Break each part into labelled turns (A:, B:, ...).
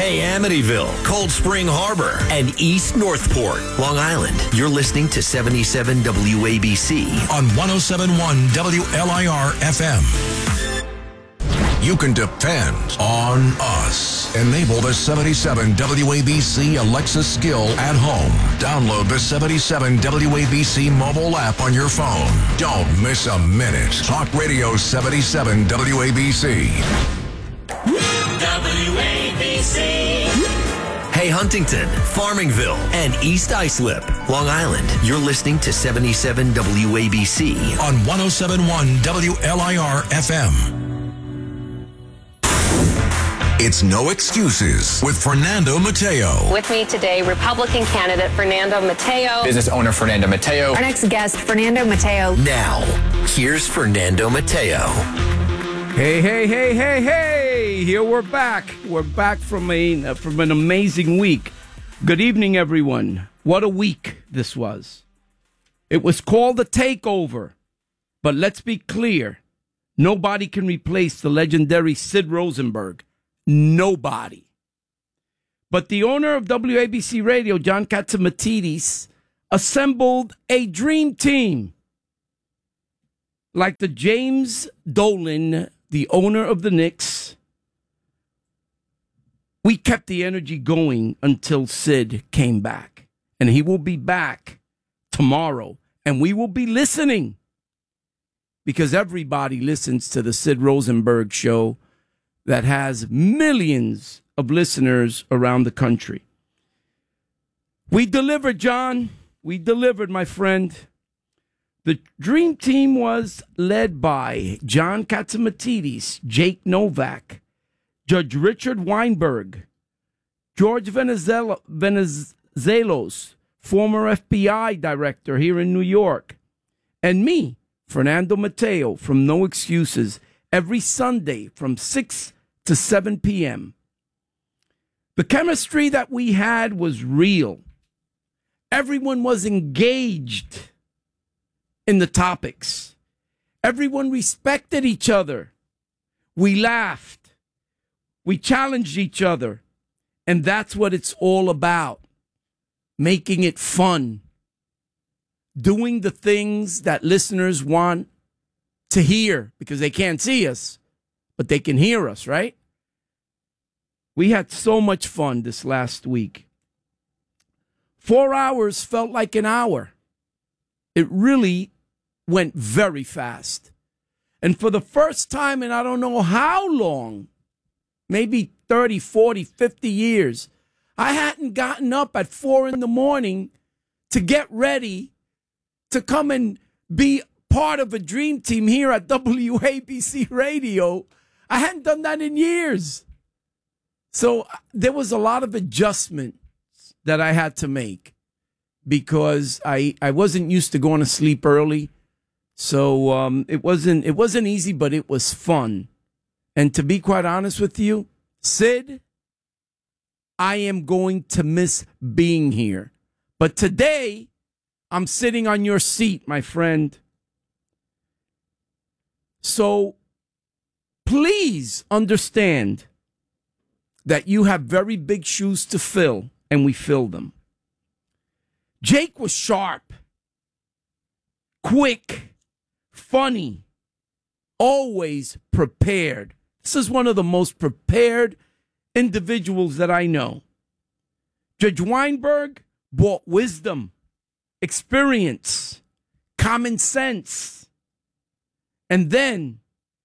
A: Hey, Amityville, Cold Spring Harbor, and East Northport, Long Island. You're listening to 77 WABC
B: on 107.1 WLIR FM. You can depend on us. Enable the 77 WABC Alexa skill at home. Download the 77 WABC mobile app on your phone. Don't miss a minute. Talk Radio 77 WABC.
C: WABC.
A: Hey, Huntington, Farmingville, and East Islip, Long Island. You're listening to 77 WABC
B: on 107.1 WLIR FM. It's No Excuses with Fernando Mateo.
D: With me today, Republican candidate Fernando Mateo.
E: Business owner Fernando Mateo.
F: Our next guest, Fernando Mateo.
A: Now, here's Fernando Mateo.
G: Hey. Here we're back. We're back from an amazing week. Good evening, everyone. What a week this was. It was called The Takeover. But let's be clear. Nobody can replace the legendary Sid Rosenberg. Nobody. But the owner of WABC Radio, John Catsimatidis, assembled a dream team. Like the James Dolan, the owner of the Knicks, we kept the energy going until Sid came back. And he will be back tomorrow. And we will be listening. Because everybody listens to the Sid Rosenberg show that has millions of listeners around the country. We delivered, John. We delivered, my friend. The dream team was led by John Catsimatidis, Jake Novak, Judge Richard Weinberg, George Venizelos, former FBI director here in New York, and me, Fernando Mateo, from No Excuses, every Sunday from 6 to 7 p.m. The chemistry that we had was real. Everyone was engaged in the topics. Everyone respected each other. We laughed. We challenged each other. And that's what it's all about. Making it fun. Doing the things that listeners want to hear, because they can't see us, but they can hear us, right? We had so much fun this last week. 4 hours felt like an hour. It really went very fast. And for the first time in I don't know how long, maybe 30, 40, 50 years, I hadn't gotten up at 4 in the morning to get ready to come and be part of a dream team here at WABC Radio. I hadn't done that in years. So there was a lot of adjustments that I had to make because I wasn't used to going to sleep early. So it wasn't easy, but it was fun. And to be quite honest with you, Sid, I am going to miss being here. But today, I'm sitting on your seat, my friend. So please understand that you have very big shoes to fill, and we fill them. Jake was sharp, quick, funny, always prepared. This is one of the most prepared individuals that I know. Judge Weinberg brought wisdom, experience, common sense. And then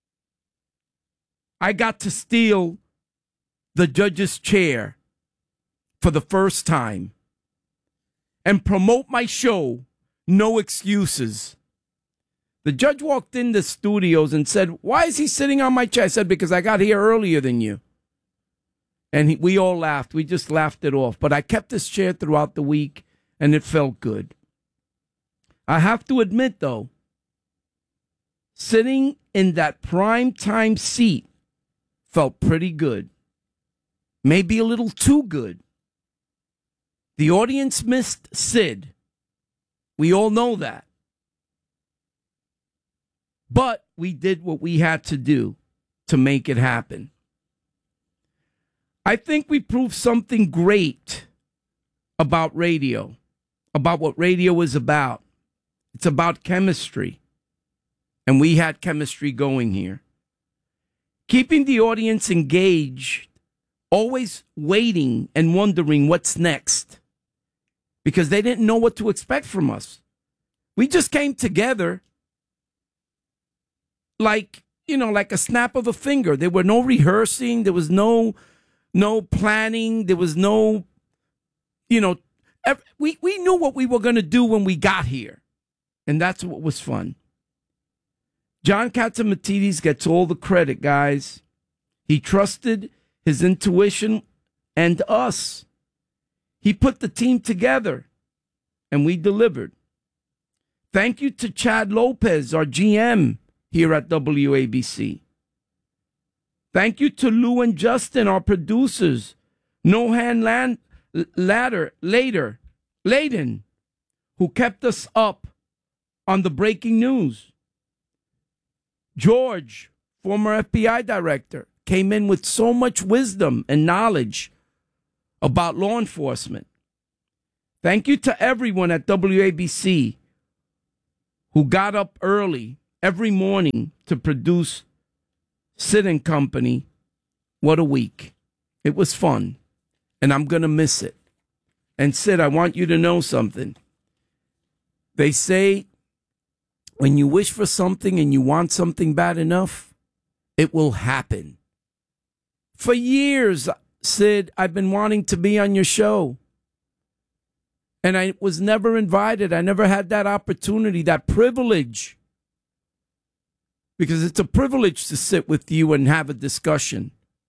G: I got to steal the judge's chair for the first time and promote my show, No Excuses. The judge walked in the studios and said, "Why is he sitting on my chair?" I said, "Because I got here earlier than you." And we all laughed. We just laughed it off. But I kept this chair throughout the week, and it felt good. I have to admit, though, sitting in that prime time seat felt pretty good. Maybe a little too good. The audience missed Sid. We all know that. But we did what we had to do to make it happen. I think we proved something great about radio, about what radio is about. It's about chemistry. And we had chemistry going here. Keeping the audience engaged, always waiting and wondering what's next. Because they didn't know what to expect from us. We just came together like a snap of a finger. There were no rehearsing. There was no planning. There was no, we knew what we were going to do when we got here. And that's what was fun. John Catsimatidis gets all the credit, guys. He trusted his intuition and us. He put the team together, and we delivered. Thank you to Chad Lopez, our GM here at WABC. Thank you to Lou and Justin, our producers. Nohan Layden, who kept us up on the breaking news. George, former FBI director, came in with so much wisdom and knowledge about law enforcement. Thank you to everyone at WABC who got up early every morning to produce Sid and Company. What a week. It was fun, and I'm going to miss it. And Sid, I want you to know something. They say when you wish for something and you want something bad enough, it will happen. For years, Sid, I've been wanting to be on your show. And I was never invited. I never had that opportunity, that privilege. Because it's a privilege to sit with you and have a discussion.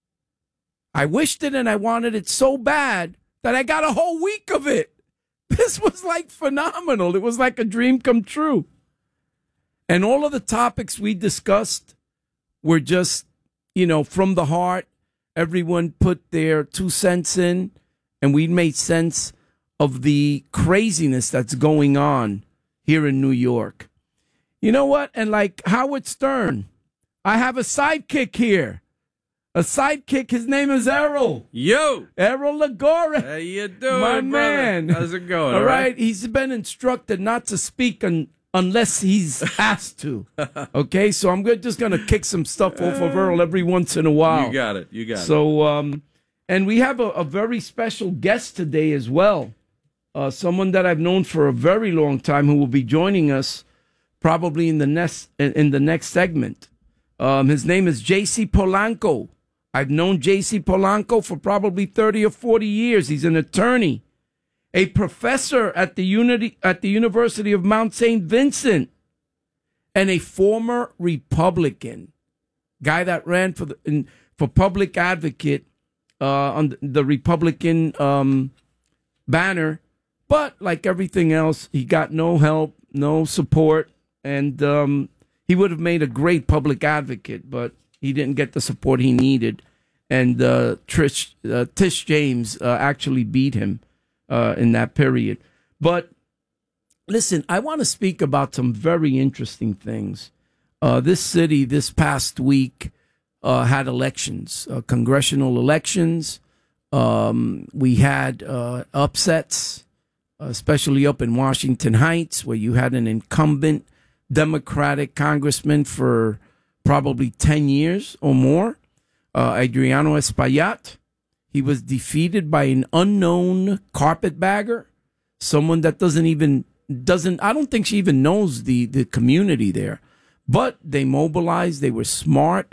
G: I wished it and I wanted it so bad that I got a whole week of it. This was like phenomenal. It was like a dream come true. And all of the topics we discussed were just, from the heart. Everyone put their 2 cents in, and we made sense of the craziness that's going on here in New York. You know what? And like Howard Stern, I have a sidekick here. A sidekick. His name is Errol.
C: Yo!
G: Errol Lagore.
C: How you doing,
G: my
C: brother?
G: man?
C: How's it going?
G: All right. He's been instructed not to speak unless he's asked to. Okay? So I'm just going to kick some stuff off of Errol every once in a while.
C: You got it.
G: So, and we have a very special guest today as well. Someone that I've known for a very long time who will be joining us probably in the next segment. His name is J.C. Polanco. I've known J.C. Polanco for probably 30 or 40 years. He's an attorney, a professor at the University of Mount St. Vincent, and a former Republican, guy that ran for public advocate on the Republican banner. But like everything else, he got no help, no support, and he would have made a great public advocate, but he didn't get the support he needed. And Tish James actually beat him in that period. But listen, I want to speak about some very interesting things. This city this past week had elections, congressional elections. We had upsets, especially up in Washington Heights, where you had an incumbent Democratic congressman for probably 10 years or more, Adriano Espaillat. He was defeated by an unknown carpetbagger, someone that I don't think she even knows the community there. But they mobilized, they were smart.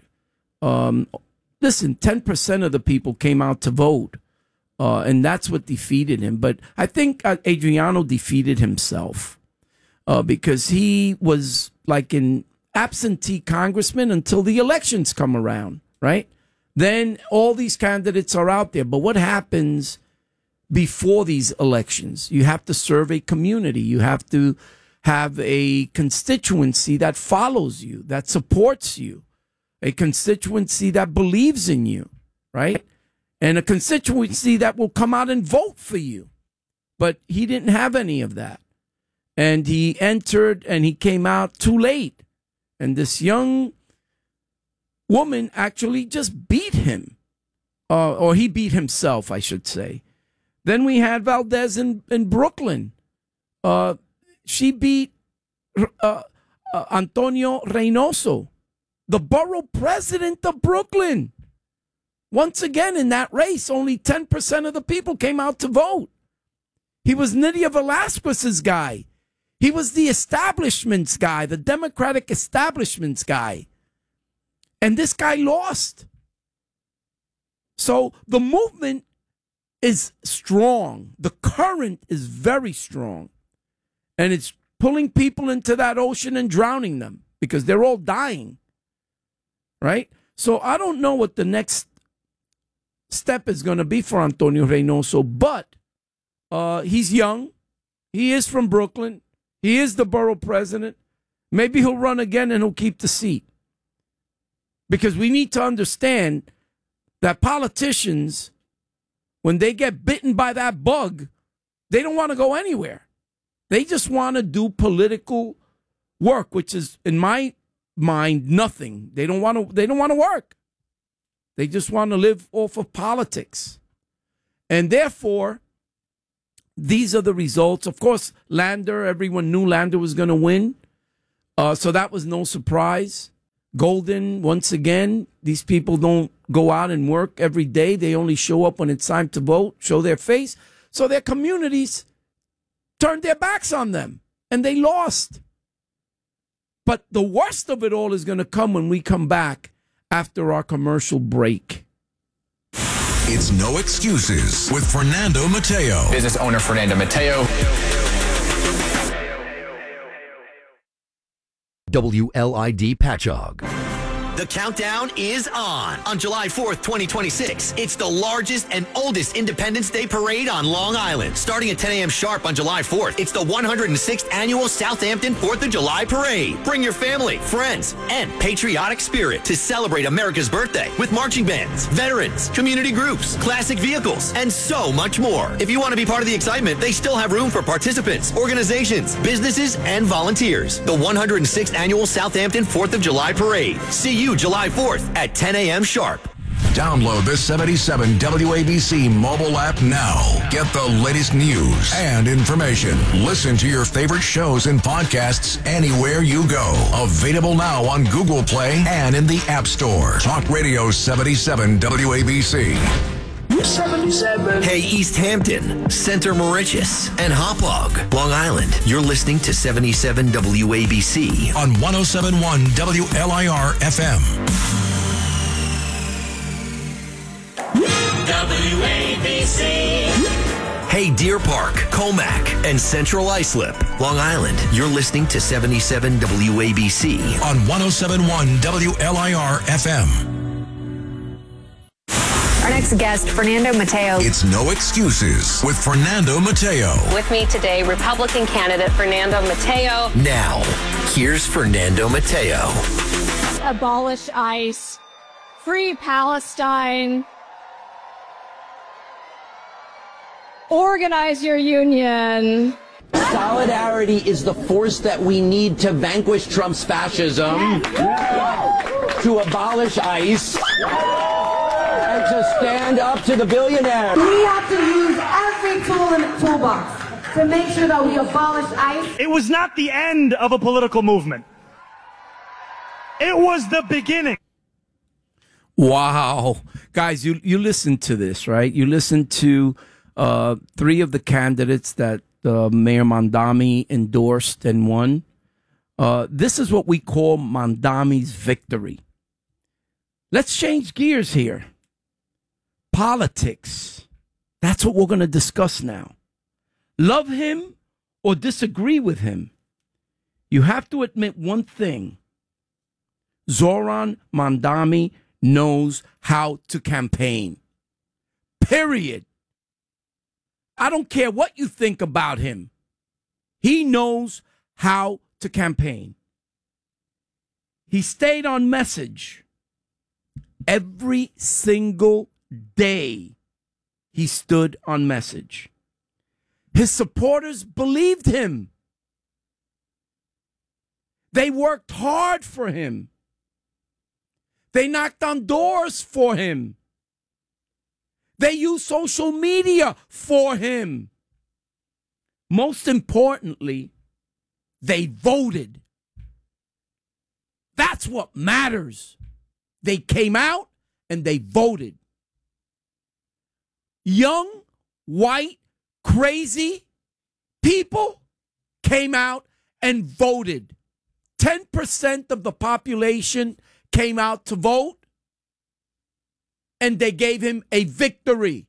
G: Listen, 10% of the people came out to vote, and that's what defeated him. But I think Adriano defeated himself because he was like an absentee congressman until the elections come around, right? Then all these candidates are out there. But what happens before these elections? You have to serve a community. You have to have a constituency that follows you, that supports you, a constituency that believes in you, right? And a constituency that will come out and vote for you. But he didn't have any of that. And he entered and he came out too late. And this young woman actually just beat him. or he beat himself, I should say. Then we had Valdez in Brooklyn. She beat Antonio Reynoso, the borough president of Brooklyn. Once again, in that race, only 10% of the people came out to vote. He was Nydia Velázquez's guy. He was the establishment's guy, the Democratic establishment's guy. And this guy lost. So the movement is strong. The current is very strong. And it's pulling people into that ocean and drowning them because they're all dying. Right? So I don't know what the next step is going to be for Antonio Reynoso, but he's young. He is from Brooklyn. He is the borough president. Maybe he'll run again and he'll keep the seat. Because we need to understand that politicians, when they get bitten by that bug, they don't want to go anywhere. They just want to do political work, which is, in my mind, nothing. They don't want to work. They just want to live off of politics. And therefore, these are the results. Of course, Lander, everyone knew Lander was going to win. So that was no surprise. Golden, once again, these people don't go out and work every day. They only show up when it's time to vote, show their face. So their communities turned their backs on them, and they lost. But the worst of it all is going to come when we come back after our commercial break.
B: It's No Excuses with Fernando Mateo.
C: Business owner Fernando Mateo.
A: WLID Patchogue. The countdown is on July 4th, 2026. It's the largest and oldest Independence Day parade on Long Island. Starting at 10 a.m. sharp on July 4th, it's the 106th annual Southampton 4th of July parade. Bring your family, friends, and patriotic spirit to celebrate America's birthday with marching bands, veterans, community groups, classic vehicles, and so much more. If you want to be part of the excitement, they still have room for participants, organizations, businesses, and volunteers. The 106th annual Southampton 4th of July parade. See you July 4th at 10 a.m. sharp.
B: Download the 77 WABC mobile app now. Get the latest news and information. Listen to your favorite shows and podcasts anywhere you go. Available now on Google Play and in the App Store. Talk Radio 77 WABC.
A: 77. Hey, East Hampton, Center Mauritius, and Hauppauge, Long Island. You're listening to 77 WABC
B: on 107.1 WLIR FM.
A: WABC. Hey, Deer Park, Comac, and Central Islip, Long Island. You're listening to 77 WABC
B: on 107.1 WLIR FM.
F: Our next guest, Fernando Mateo.
B: It's No Excuses with Fernando Mateo.
D: With me today, Republican candidate Fernando Mateo.
A: Now, here's Fernando Mateo.
E: Abolish ICE. Free Palestine. Organize your union.
H: Solidarity is the force that we need to vanquish Trump's fascism, to abolish ICE, and to stand up to the billionaires.
I: We have to use every tool in the toolbox to make sure that we abolish ICE.
J: It was not the end of a political movement. It was the beginning.
G: Wow. Guys, you listen to this, right? You listen to three of the candidates that Mayor Mamdani endorsed and won. This is what we call Mamdani's victory. Let's change gears here. Politics. That's what we're going to discuss now. Love him or disagree with him. You have to admit one thing. Zoran Mamdani knows how to campaign. Period. I don't care what you think about him. He knows how to campaign. He stayed on message. Every single day he stood on message. His supporters believed him. They worked hard for him. They knocked on doors for him. They use social media for him. Most importantly, they voted. That's what matters. They came out and they voted. Young, white, crazy people came out and voted. 10% of the population came out to vote, and they gave him a victory.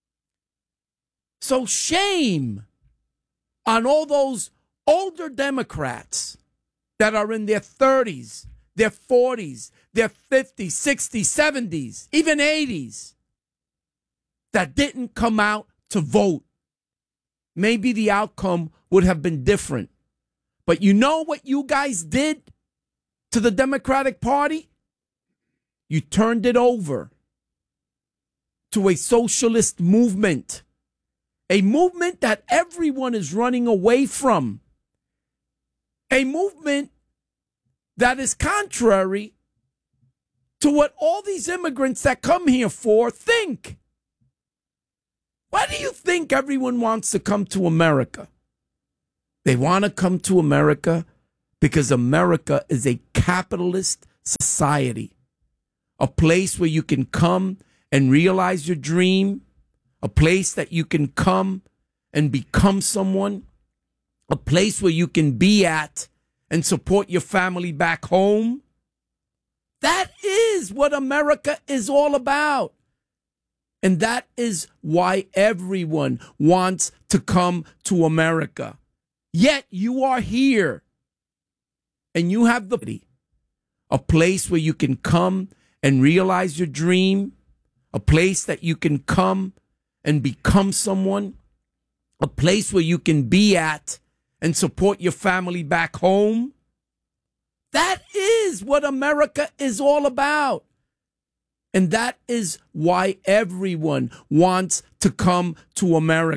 G: So shame on all those older Democrats that are in their 30s, their 40s, their 50s, 60s, 70s, even 80s, that didn't come out to vote. Maybe the outcome would have been different. But you know what you guys did to the Democratic Party? You turned it over to a socialist movement, a movement that everyone is running away from, a movement that is contrary to what all these immigrants that come here for think. Why do you think everyone wants to come to America? They want to come to America because America is a capitalist society, a place where you can come and realize your dream, a place that you can come and become someone, a place where you can be at and support your family back home. That is what America is all about. And that is why everyone wants to come to America. Yet you are here and you have a place where you can come and realize your dream, a place that you can come and become someone, a place where you can be at and support your family back home. That is what America is all about. And that is why everyone wants to come to America.